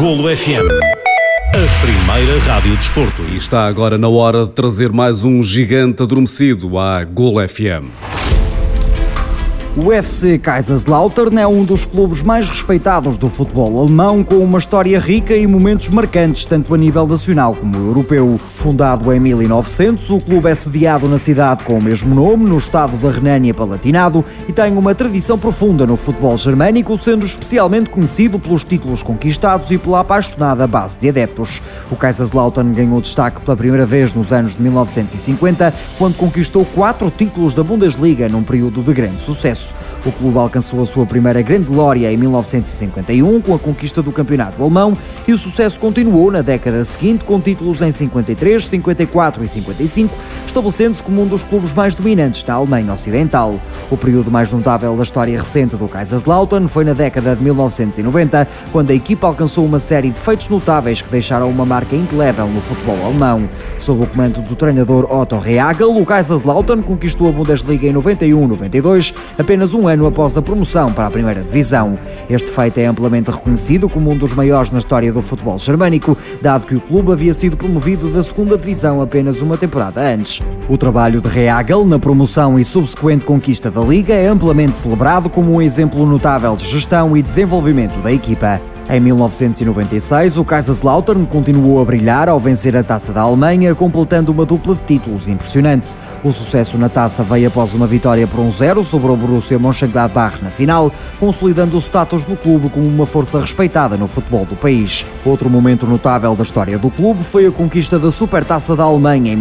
Golo FM, a primeira rádio desporto. E está agora na hora de trazer mais um gigante adormecido à Golo FM. O FC Kaiserslautern é um dos clubes mais respeitados do futebol alemão, com uma história rica e momentos marcantes, tanto a nível nacional como europeu. Fundado em 1900, o clube é sediado na cidade com o mesmo nome, no estado da Renânia-Palatinado, e tem uma tradição profunda no futebol germânico, sendo especialmente conhecido pelos títulos conquistados e pela apaixonada base de adeptos. O Kaiserslautern ganhou destaque pela primeira vez nos anos de 1950, quando conquistou 4 títulos da Bundesliga num período de grande sucesso. O clube alcançou a sua primeira grande glória em 1951 com a conquista do campeonato alemão e o sucesso continuou na década seguinte com títulos em 53, 54 e 55, estabelecendo-se como um dos clubes mais dominantes da Alemanha Ocidental. O período mais notável da história recente do Kaiserslautern foi na década de 1990, quando a equipa alcançou uma série de feitos notáveis que deixaram uma marca indelével no futebol alemão. Sob o comando do treinador Otto Rehhagel, o Kaiserslautern conquistou a Bundesliga em 91-92, apenas um ano após a promoção para a primeira divisão. Este feito é amplamente reconhecido como um dos maiores na história do futebol germânico, dado que o clube havia sido promovido da segunda divisão apenas uma temporada antes. O trabalho de Rehhagel na promoção e subsequente conquista da Liga é amplamente celebrado como um exemplo notável de gestão e desenvolvimento da equipa. Em 1996, o Kaiserslautern continuou a brilhar ao vencer a Taça da Alemanha, completando uma dupla de títulos impressionante. O sucesso na Taça veio após uma vitória por 1-0 sobre o Borussia Mönchengladbach na final, consolidando o status do clube como uma força respeitada no futebol do país. Outro momento notável da história do clube foi a conquista da Supertaça da Alemanha em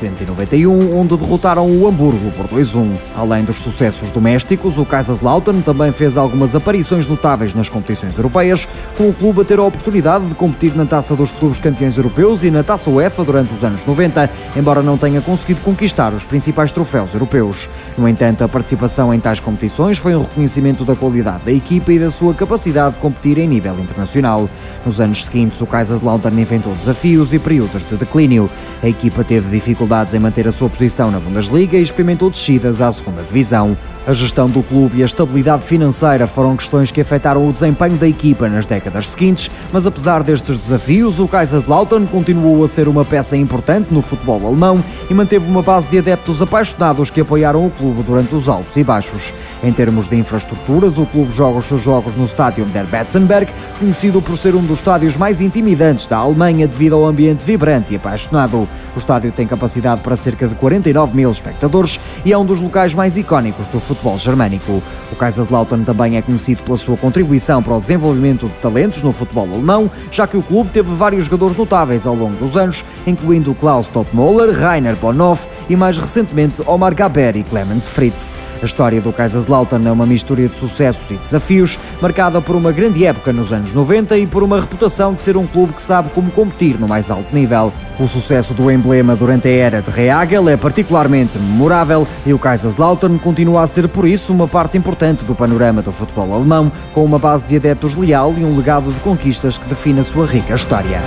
1991, onde derrotaram o Hamburgo por 2-1. Além dos sucessos domésticos, o Kaiserslautern também fez algumas aparições notáveis nas competições europeias, com o clube a ter a oportunidade de competir na Taça dos Clubes Campeões Europeus e na Taça UEFA durante os anos 90, embora não tenha conseguido conquistar os principais troféus europeus. No entanto, a participação em tais competições foi um reconhecimento da qualidade da equipa e da sua capacidade de competir em nível internacional. Nos anos seguintes, o Kaiserslautern inventou desafios e períodos de declínio. A equipa teve dificuldades em manter a sua posição na Bundesliga e experimentou descidas à segunda divisão. A gestão do clube e a estabilidade financeira foram questões que afetaram o desempenho da equipa nas décadas seguintes, mas apesar destes desafios, o Kaiserslautern continuou a ser uma peça importante no futebol alemão e manteve uma base de adeptos apaixonados que apoiaram o clube durante os altos e baixos. Em termos de infraestruturas, o clube joga os seus jogos no Stadion der Betzenberg, conhecido por ser um dos estádios mais intimidantes da Alemanha devido ao ambiente vibrante e apaixonado. O estádio tem capacidade para cerca de 49 mil espectadores e é um dos locais mais icónicos do futebol germânico. O Kaiserslautern também é conhecido pela sua contribuição para o desenvolvimento de talentos no futebol alemão, já que o clube teve vários jogadores notáveis ao longo dos anos, incluindo Klaus Toppmöller, Rainer Bonhoff e mais recentemente Omar Gaber e Clemens Fritz. A história do Kaiserslautern é uma mistura de sucessos e desafios, marcada por uma grande época nos anos 90 e por uma reputação de ser um clube que sabe como competir no mais alto nível. O sucesso do emblema durante a era de Rehhagel é particularmente memorável e o Kaiserslautern continua a ser, por isso, uma parte importante do panorama do futebol alemão, com uma base de adeptos leal e um legado de conquistas que define a sua rica história.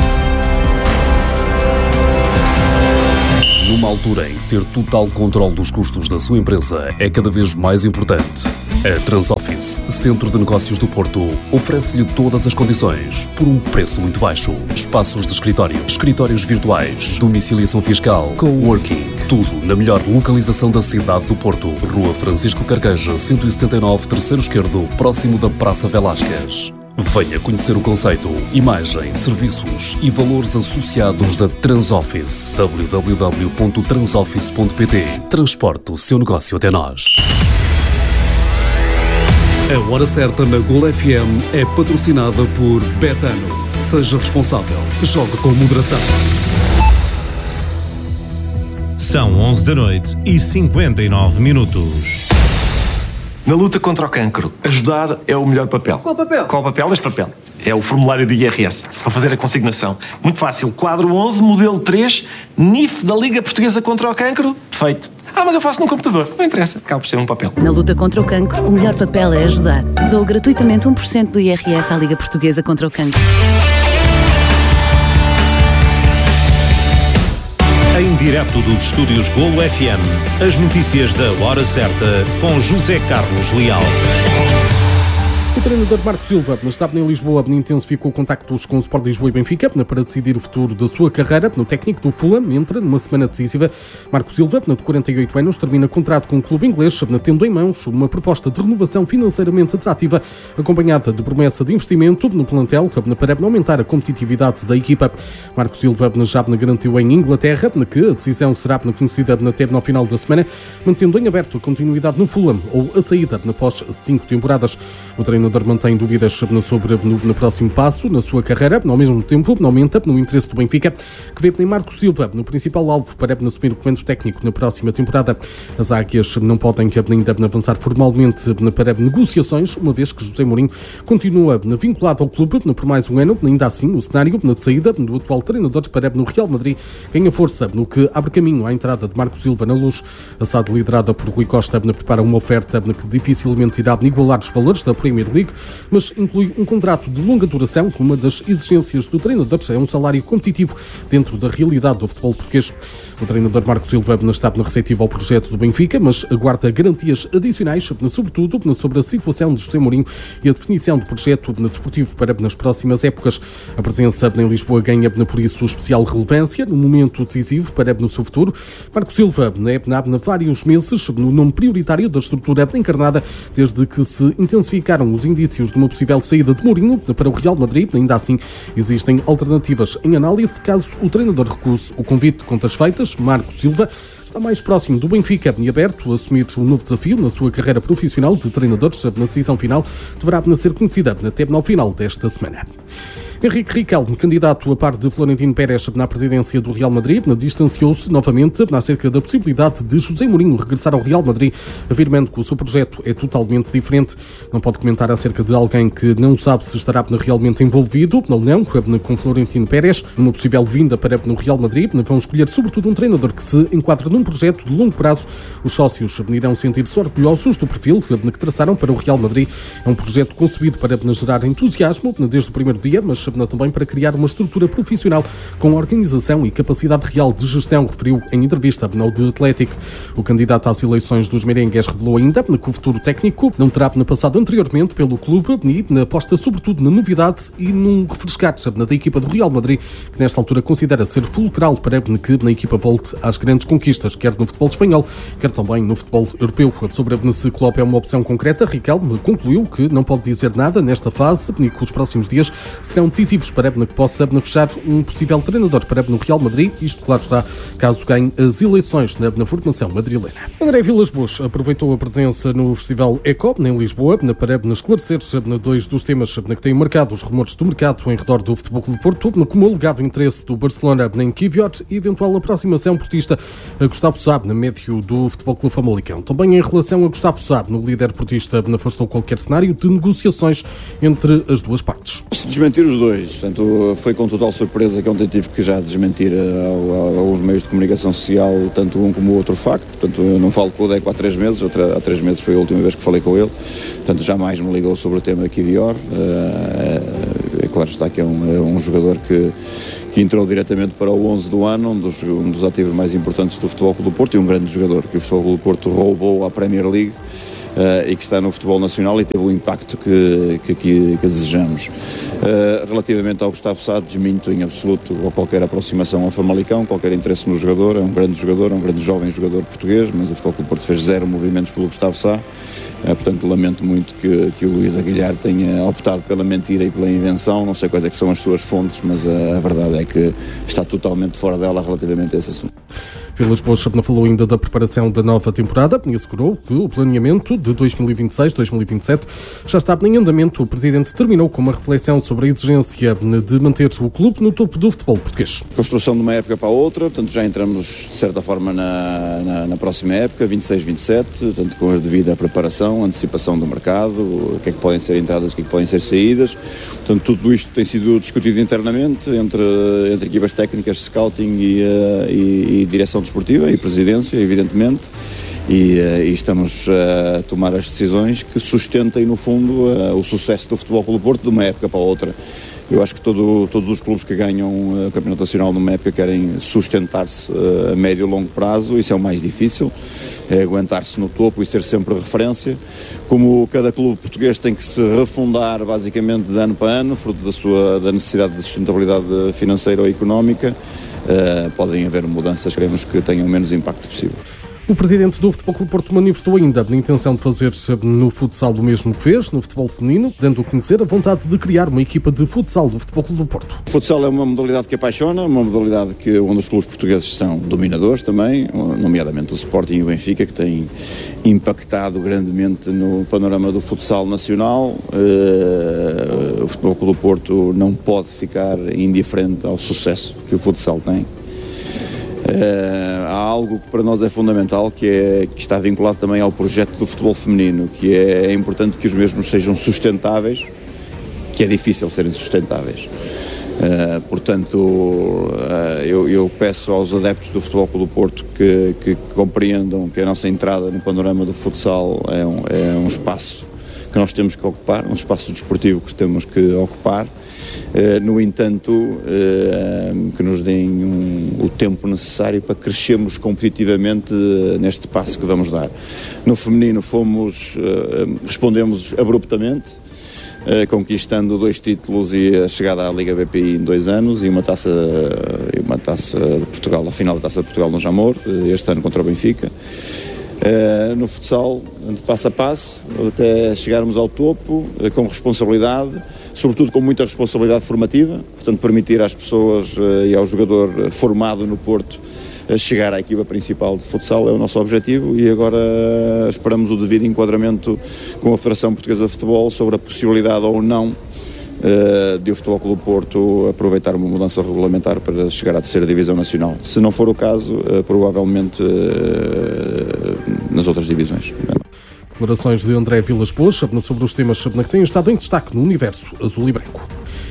Numa altura em que ter total controle dos custos da sua empresa é cada vez mais importante, a Transoffice, Centro de Negócios do Porto, oferece-lhe todas as condições por um preço muito baixo. Espaços de escritório, escritórios virtuais, domiciliação fiscal, coworking, tudo na melhor localização da cidade do Porto. Rua Francisco Carqueja, 179, terceiro esquerdo, próximo da Praça Velásquez. Venha conhecer o conceito, imagem, serviços e valores associados da Transoffice. www.transoffice.pt. Transporte o seu negócio até nós. A Hora Certa na Golo FM é patrocinada por Betano. Seja responsável. Jogue com moderação. São 11h59. Na luta contra o cancro, ajudar é o melhor papel. Qual papel? Qual papel? Este papel. É o formulário do IRS, para fazer a consignação. Muito fácil. Quadro 11, modelo 3, NIF da Liga Portuguesa contra o Cancro. Feito. Mas eu faço num computador. Não interessa. Acaba por ser um papel. Na luta contra o cancro, o melhor papel é ajudar. Dou gratuitamente 1% do IRS à Liga Portuguesa contra o Cancro. Em direto dos estúdios Golo FM, as notícias da Hora Certa com José Carlos Leal. O treinador Marco Silva estava em Lisboa, intensificou contactos com o Sport Lisboa e Benfica para decidir o futuro da sua carreira. O técnico do Fulham entra numa semana decisiva. Marco Silva, de 48 anos, termina contrato com o clube inglês, tendo em mãos uma proposta de renovação financeiramente atrativa, acompanhada de promessa de investimento no plantel para aumentar a competitividade da equipa. Marco Silva já garantiu em Inglaterra que a decisão será conhecida até no final da semana, mantendo em aberto a continuidade no Fulham ou a saída após 5 temporadas. O treinador mantém dúvidas sobre o próximo passo na sua carreira. Ao mesmo tempo, aumenta no interesse do Benfica, que vê em Marco Silva no principal alvo para assumir o comando técnico na próxima temporada. As águias não podem ainda avançar formalmente para negociações, uma vez que José Mourinho continua vinculado ao clube por mais um ano. Ainda assim, o cenário de saída do atual treinador para no Real Madrid ganha força, no que abre caminho à entrada de Marco Silva na Luz. A SAD, liderada por Rui Costa, prepara uma oferta que dificilmente irá igualar os valores da Premier League, mas inclui um contrato de longa duração. Uma das exigências do treinador é um salário competitivo dentro da realidade do futebol português. O treinador Marco Silva está receptivo ao projeto do Benfica, mas aguarda garantias adicionais, sobretudo sobre a situação de José Mourinho e a definição do projeto desportivo para nas próximas épocas. A presença em Lisboa ganha, por isso, especial relevância no momento decisivo para no seu futuro. Marco Silva é há vários meses no nome prioritário da estrutura encarnada, desde que se intensificaram os indícios de uma possível saída de Mourinho para o Real Madrid. Ainda assim, existem alternativas em análise caso o treinador recuse o convite. Contas feitas, Marco Silva está mais próximo do Benfica e aberto a assumir um novo desafio na sua carreira profissional de treinador. Na decisão final deverá ser conhecida até ao final desta semana. Henrique Riquelme, candidato a par de Florentino Pérez na presidência do Real Madrid, distanciou-se novamente acerca da possibilidade de José Mourinho regressar ao Real Madrid, afirmando que o seu projeto é totalmente diferente. Não pode comentar acerca de alguém que não sabe se estará realmente envolvido ou não com Florentino Pérez. Numa possível vinda para no Real Madrid, vão escolher sobretudo um treinador que se enquadra num projeto de longo prazo. Os sócios irão sentir-se orgulhosos do perfil que traçaram para o Real Madrid. É um projeto concebido para gerar entusiasmo desde o primeiro dia, mas também para criar uma estrutura profissional com organização e capacidade real de gestão, referiu em entrevista ao The Athletic. O candidato às eleições dos merengues revelou ainda que o futuro técnico não terá passado anteriormente pelo clube e aposta sobretudo na novidade e num refrescar da equipa do Real Madrid, que nesta altura considera ser fulcral para que a equipa volte às grandes conquistas, quer no futebol espanhol, quer também no futebol europeu. Sobre se Klopp é uma opção concreta, Riquelme concluiu que não pode dizer nada nesta fase e que os próximos dias serão decisivos para que possa fechar um possível treinador para no Real Madrid. Isto, claro está, caso ganhe as eleições na formação madrilena. André Vilas-Boas aproveitou a presença no Festival Eco, em Lisboa, para esclarecer dois dos temas que têm marcado os rumores do mercado em redor do Futebol Clube do Porto, como o alegado interesse do Barcelona em Kivior e eventual aproximação portista a Gustavo Sá, médio do Futebol Clube Famalicão. Também em relação a Gustavo Sá, o líder portista afastou qualquer cenário de negociações entre as duas partes. Desmentir os dois, portanto, foi com total surpresa que ontem tive que já desmentir aos meios de comunicação social, tanto um como o outro facto. Portanto, eu não falo com o Deco há 3 meses, há 3 meses foi a última vez que falei com ele, portanto jamais me ligou sobre o tema Kivior. É claro está que é um jogador que entrou diretamente para o 11 do ano, um dos ativos mais importantes do Futebol Clube do Porto e um grande jogador que o Futebol Clube do Porto roubou à Premier League. E que está no futebol nacional e teve o impacto que desejamos. Relativamente ao Gustavo Sá, desminto em absoluto qualquer aproximação ao Famalicão, qualquer interesse no jogador. É um grande jovem jogador português, mas o Futebol Clube do Porto fez 0 movimentos pelo Gustavo Sá. Portanto, lamento muito que o Luís Aguilhar tenha optado pela mentira e pela invenção. Não sei quais é que são as suas fontes, mas a verdade é que está totalmente fora dela relativamente a esse assunto. Vilas-Boas falou ainda da preparação da nova temporada e assegurou que o planeamento de 2026-2027 já está em andamento. O Presidente terminou com uma reflexão sobre a exigência de manter o clube no topo do futebol português. Construção de uma época para a outra, portanto já entramos de certa forma na próxima época, 26-27, portanto com a devida preparação, antecipação do mercado, o que é que podem ser entradas, o que é que podem ser saídas. Portanto, tudo isto tem sido discutido internamente entre equipas técnicas, scouting e direção desportiva e presidência, evidentemente. e estamos a tomar as decisões que sustentem, no fundo, o sucesso do Futebol Clube do Porto de uma época para a outra. Eu acho que todos os clubes que ganham o Campeonato Nacional numa época querem sustentar-se a médio e longo prazo. Isso é o mais difícil, é aguentar-se no topo e ser sempre referência. Como cada clube português tem que se refundar basicamente de ano para ano, fruto da necessidade de sustentabilidade financeira ou económica, podem haver mudanças, queremos que tenham o menos impacto possível. O presidente do Futebol Clube Porto manifestou ainda a intenção de fazer no futsal o mesmo que fez no futebol feminino, dando a conhecer a vontade de criar uma equipa de futsal do Futebol Clube do Porto. O futsal é uma modalidade que apaixona, uma modalidade onde os clubes portugueses são dominadores também, nomeadamente o Sporting e o Benfica, que têm impactado grandemente no panorama do futsal nacional. O Futebol Clube do Porto não pode ficar indiferente ao sucesso que o futsal tem. Há algo que para nós é fundamental, que está vinculado também ao projeto do futebol feminino, que é importante que os mesmos sejam sustentáveis, que é difícil serem sustentáveis. Portanto, eu peço aos adeptos do Futebol Clube do Porto que compreendam que a nossa entrada no panorama do futsal é um espaço que nós temos que ocupar, um espaço desportivo que temos que ocupar. No entanto, que nos deem o tempo necessário para crescermos competitivamente neste passo que vamos dar. No feminino respondemos abruptamente, conquistando 2 títulos e a chegada à Liga BPI em 2 anos e uma taça de Portugal, a final da Taça de Portugal no Jamor, este ano contra o Benfica. No futsal, de passo a passo, até chegarmos ao topo, com responsabilidade, sobretudo com muita responsabilidade formativa, portanto permitir às pessoas e ao jogador formado no Porto chegar à equipa principal de futsal é o nosso objetivo, e agora esperamos o devido enquadramento com a Federação Portuguesa de Futebol sobre a possibilidade ou não de o Futebol Clube do Porto aproveitar uma mudança regulamentar para chegar à 3ª Divisão Nacional. Se não for o caso, provavelmente nas outras divisões. Declarações de André Vilas Boas sobre os temas que têm estado em destaque no universo azul e branco.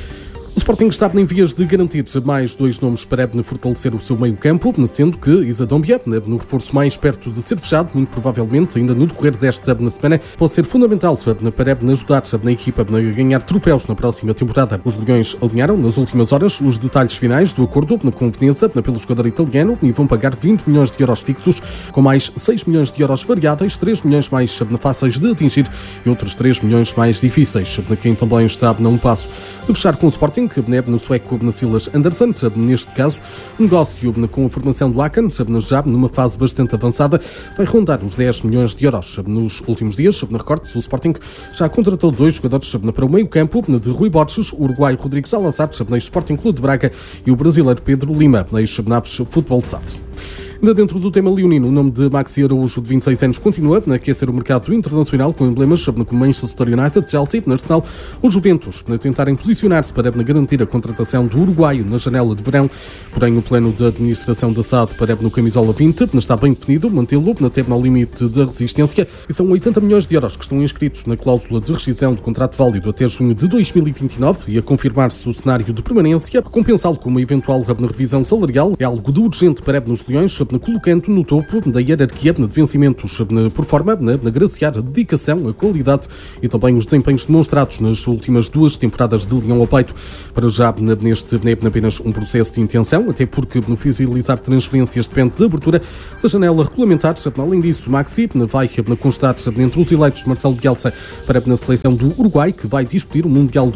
O Sporting está em vias de garantir mais 2 nomes para fortalecer o seu meio-campo, sendo que Isa Dombia, no reforço mais perto de ser fechado, muito provavelmente ainda no decorrer desta semana, pode ser fundamental para ajudar na equipa a ganhar troféus na próxima temporada. Os Leões alinharam nas últimas horas os detalhes finais do acordo com Veneza pelo jogador italiano e vão pagar 20 milhões de euros fixos, com mais 6 milhões de euros variáveis, 3 milhões mais fáceis de atingir e outros 3 milhões mais difíceis. Quem também está a um passo de fechar com o Sporting, no sueco Silas Andersson, neste caso, um negócio com a formação do Aken, já numa fase bastante avançada, vai rondar os 10 milhões de euros. Nos últimos dias, na recortes, o Sporting já contratou 2 jogadores para o meio-campo, de Rui Borges, o uruguaio Rodrigo Salazar, ex-Sporting Clube de Braga, e o brasileiro Pedro Lima, ex-Naves Futebol de Sado. Ainda dentro do tema leonino, o nome de Maxi Araújo, de 26 anos, continua a aquecer o mercado internacional com emblemas como Manchester United, Chelsea, Arsenal ou Juventus, a tentarem posicionar-se para garantir a contratação do uruguaio na janela de verão. Porém, o plano de administração da SAD para no camisola 20 está bem definido, mantê-lo até ao limite da resistência, e são 80 milhões de euros que estão inscritos na cláusula de rescisão de contrato válido até junho de 2029, e a confirmar-se o cenário de permanência, recompensá-lo com uma eventual revisão salarial é algo de urgente para nos Leões, colocando no topo da hierarquia de vencimentos por forma de agraciar a dedicação, a qualidade e também os desempenhos demonstrados nas últimas 2 temporadas de Leão ao peito. Para já, neste apenas um processo de intenção, até porque no oficializar transferências depende da abertura da janela regulamentar. Além disso, Maxi vai constar entre os eleitos de Marcelo Bielsa para na seleção do Uruguai, que vai discutir o Mundial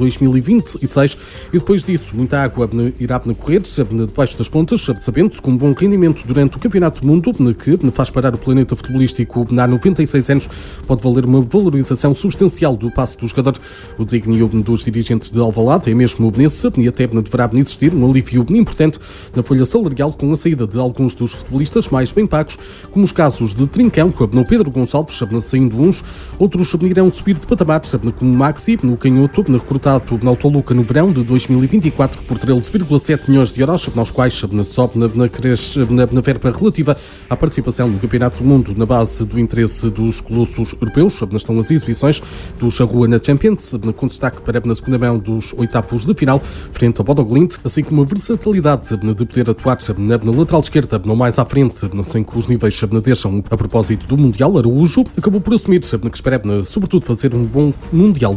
2026, e depois disso muita água irá correr debaixo das pontas, sabendo-se com um bom rendimento durante o Campeonato do Mundo, que faz parar o planeta futebolístico há 96 anos, pode valer uma valorização substancial do passe do jogador. O desígnio dos dirigentes de Alvalade é mesmo nesse, e até deverá existir um alívio importante na folha salarial com a saída de alguns dos futebolistas mais bem pagos, como os casos de Trincão, no Pedro Gonçalves, saindo uns, outros irão subir de patamar, como Maxi, no canhoto, recrutado na Autoluca no verão de 2024 por 13,7 milhões de euros, nos quais sobe na verba relativa à participação no Campeonato do Mundo. Na base do interesse dos colossos europeus estão as exibições do Charrua na Champions, com destaque para a segunda mão dos oitavos de final, frente ao Bodo Glimt, assim como a versatilidade de poder atuar na lateral esquerda, não mais à frente, sem que os níveis deixam. A propósito do Mundial, Araújo acabou por assumir que espera, sobretudo, fazer um bom Mundial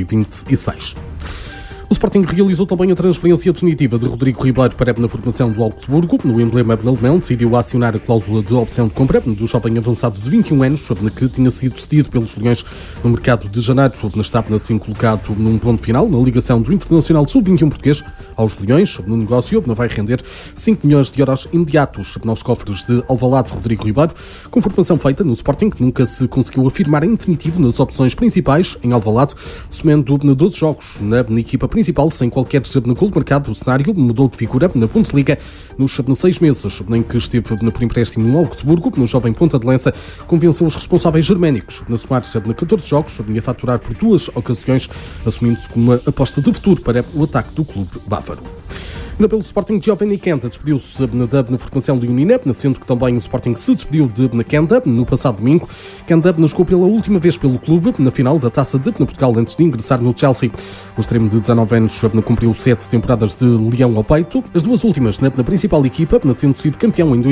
2026. O Sporting realizou também a transferência definitiva de Rodrigo Ribeiro para a formação do Augsburgo. No emblema alemão, decidiu acionar a cláusula de opção de compra do jovem avançado de 21 anos, que tinha sido cedido pelos Leões no mercado de janeiro. Está assim colocado num ponto final na ligação do Internacional Sub-21 português aos Leões. No negócio vai render 5 milhões de euros imediatos nos cofres de Alvalade. Rodrigo Ribeiro, com formação feita no Sporting, que nunca se conseguiu afirmar em definitivo nas opções principais em Alvalade, somando 12 jogos na equipa principal, sem qualquer gol marcado. O cenário mudou de figura na Bundesliga nos 6 meses em que esteve por empréstimo no Augsburgo. No jovem ponta de lança convenceu os responsáveis germânicos na somar 14 jogos e a faturar por 2 ocasiões, assumindo-se como uma aposta de futuro para o ataque do clube bávaro. Ainda pelo Sporting, Giovanni Kenda despediu-se da formação de Unina, sendo que também o Sporting se despediu de Kenda no passado domingo. Kenda jogou pela última vez pelo clube na final da Taça de Portugal antes de ingressar no Chelsea. O extremo de 19 anos cumpriu 7 temporadas de leão ao peito, as duas últimas na principal equipa, tendo sido campeão em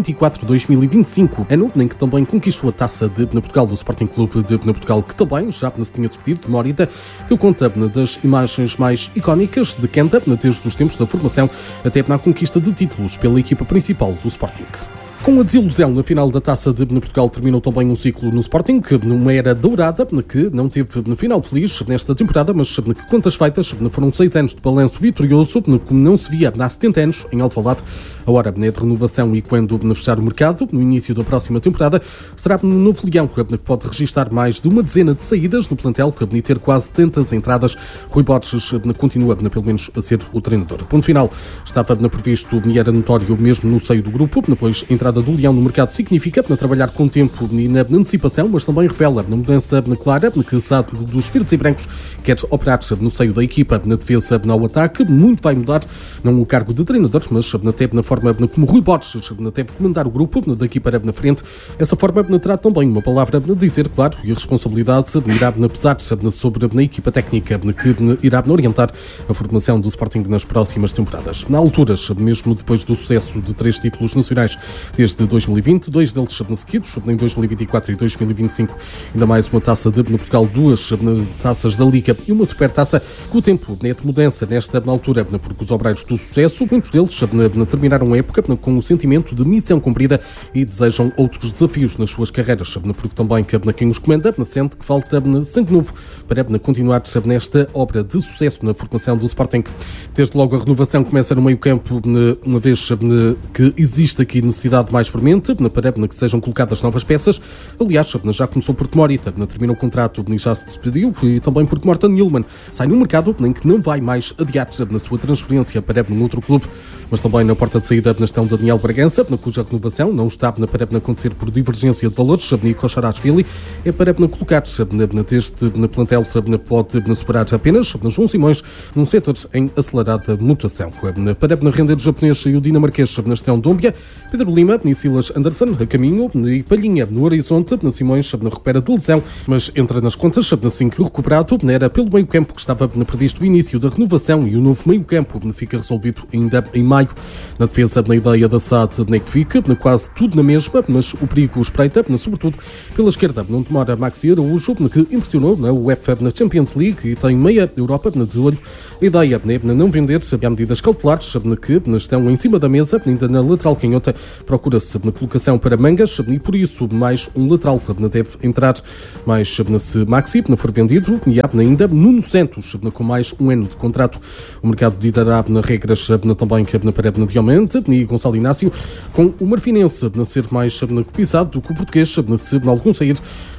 2024-2025, ano em que também conquistou a Taça de Portugal. Do Sporting Clube de Portugal, que também já se tinha despedido de Morita, deu conta das imagens mais icónicas de Kenda desde os tempos da formação até na conquista de títulos pela equipa principal do Sporting. Com a desilusão na final da Taça de Portugal, terminou também um ciclo no Sporting, numa era dourada, que não teve no final feliz nesta temporada, mas que contas feitas, foram 6 anos de balanço vitorioso, como não se via há 70 anos em Alvalade. A hora é de renovação e quando fechar o mercado, no início da próxima temporada, será no novo Leão que pode registrar mais de uma dezena de saídas no plantel e ter quase tantas entradas. Rui Borges continua, pelo menos, a ser o treinador. Ponto final, estava previsto e era notório mesmo no seio do grupo, depois a entrada do Leão no mercado significa trabalhar com tempo e na antecipação, mas também revela na mudança clara que sabe dos verdes e brancos quer operar no seio da equipa, na defesa, ao ataque. Muito vai mudar, não o cargo de treinador, mas até na forma como Rui Borges deve comandar o grupo daqui para na frente. Essa forma terá também uma palavra a dizer, claro, e a responsabilidade irá pesar sobre a equipa técnica que irá orientar a formação do Sporting nas próximas temporadas. Na altura, mesmo depois do sucesso de 3 títulos nacionais desde 2020, 2 deles seguidos, em 2024 e 2025, ainda mais uma Taça de Portugal, 2 taças da Liga e uma supertaça, com o tempo de mudança nesta altura, porque os obreiros do sucesso, muitos deles terminaram a época com o sentimento de missão cumprida e desejam outros desafios nas suas carreiras, porque também quem os comanda sente que falta sangue novo para continuar nesta obra de sucesso na formação do Sporting. Desde logo a renovação começa no meio-campo, uma vez que existe aqui necessidade mais premente para que sejam colocadas novas peças. Aliás, já começou porque Morita terminou o contrato e já se despediu, e também porque Morten Nilman sai no mercado em que não vai mais adiar na sua transferência para um outro clube, mas também na porta de saída estão Daniel Bragança, cuja renovação não está para acontecer por divergência de valores, e Kosharashvili é para colocar deste plantel pode superar apenas João Simões num setor em acelerada mutação. Para render o japonês e o dinamarquês estão Dômbia, Pedro Lima e Silas Anderson a caminho, e Palhinha no horizonte. Simões recupera de lesão, mas entra nas contas assim que recuperado. Era pelo meio-campo que estava previsto o início da renovação, e o novo meio-campo fica resolvido ainda em maio. Na defesa, na ideia da SAD, que fica quase tudo na mesma, mas o perigo espreita, sobretudo pela esquerda. Não demora Maxi Araújo, que impressionou na UEFA na Champions League e tem meia Europa de olho. A ideia é não vender há medidas cautelares que estão em cima da mesa. Ainda na lateral canhota procura-se na colocação para Mangas, e por isso mais um lateral deve entrar, mais se Maxi for vendido, e há ainda Nuno Santos com mais um ano de contrato. O mercado ditará regras também para Diamante e Gonçalo Inácio, com o marfinense a ser mais cobiçado do que o português, se algum sair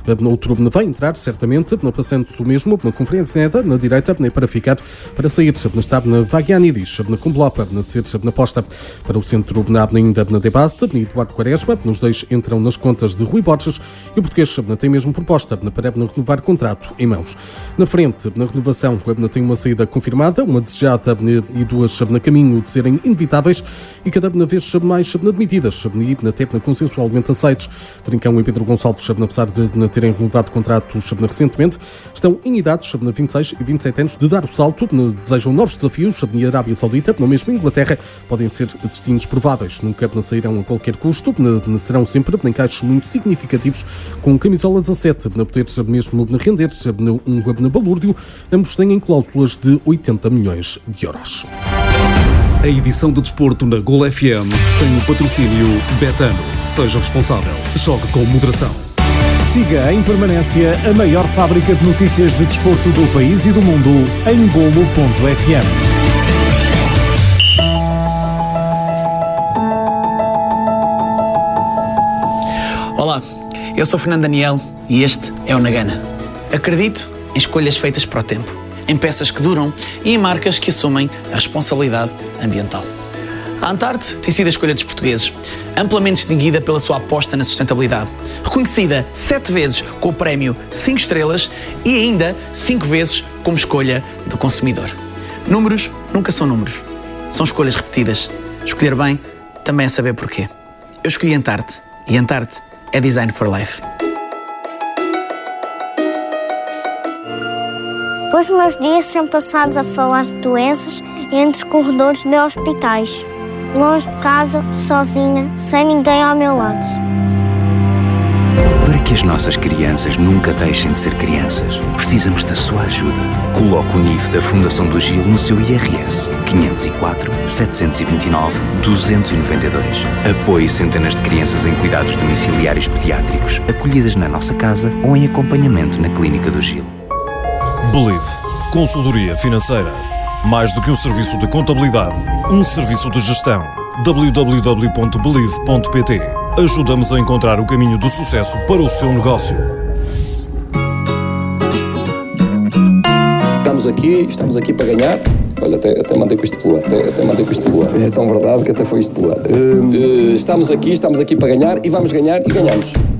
Outro vai entrar, certamente, passando-se o mesmo na Conferência na direita, para ficar, para sair, está na Vagianidis, na Comblopa, na ser na posta para o centro ainda na Debaste, Eduardo Quaresma, os dois entram nas contas de Rui Borges e o português tem mesmo proposta para renovar contrato em mãos. Na frente, na renovação, tem uma saída confirmada, uma desejada e duas na caminho de serem inevitáveis e cada vez mais admitidas e até consensualmente aceitos. Trincão e Pedro Gonçalves, apesar de terem renovado contratos recentemente, estão em idades 26 e 27 anos de dar o salto, desejam novos desafios na Arábia Saudita, no mesmo Inglaterra, podem ser destinos prováveis, nunca sairão a qualquer custo, serão sempre encaixes muito significativos com camisola 17, poder mesmo render um balúrdio, ambos têm cláusulas de 80 milhões de euros. A edição de desporto na Gol FM tem o patrocínio Betano. Seja responsável. Jogue com moderação. Siga em permanência a maior fábrica de notícias de desporto do país e do mundo em golo.fm. Olá, eu sou Fernando Daniel e este é o Nagana. Acredito em escolhas feitas para o tempo, em peças que duram e em marcas que assumem a responsabilidade ambiental. A Antarte tem sido a escolha dos portugueses, amplamente distinguida pela sua aposta na sustentabilidade, reconhecida 7 vezes com o prémio 5 estrelas e ainda 5 vezes como escolha do consumidor. Números nunca são números, são escolhas repetidas. Escolher bem também é saber porquê. Eu escolhi Antarte e Antarte é Design for Life. Os meus dias são passados a falar de doenças entre corredores de hospitais. Longe de casa, sozinha, sem ninguém ao meu lado. Para que as nossas crianças nunca deixem de ser crianças, precisamos da sua ajuda. Coloque o NIF da Fundação do Gil no seu IRS 504 729 292. Apoie centenas de crianças em cuidados domiciliários pediátricos, acolhidas na nossa casa ou em acompanhamento na Clínica do Gil. Believe. Consultoria financeira. Mais do que um serviço de contabilidade, um serviço de gestão. www.believe.pt. Ajuda-nos a encontrar o caminho do sucesso para o seu negócio. Estamos aqui para ganhar. Olha, até mandei com isto pelo ar. Até mandei com isto pelo ar. É tão verdade que até foi isto pelo ar. Estamos aqui para ganhar e vamos ganhar e ganhamos.